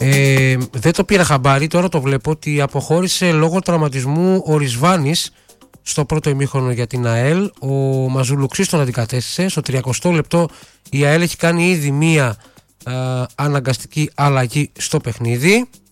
Δεν το πήρα χαμπάρι, τώρα το βλέπω ότι αποχώρησε λόγω τραυματισμού ο Ρισβάνης στο πρώτο ημίχρονο για την ΑΕΛ. Ο Μαζουλουξής τον αντικατέστησε. Στο 30 λεπτό η ΑΕΛ έχει κάνει ήδη μία αναγκαστική αλλαγή στο παιχνίδι.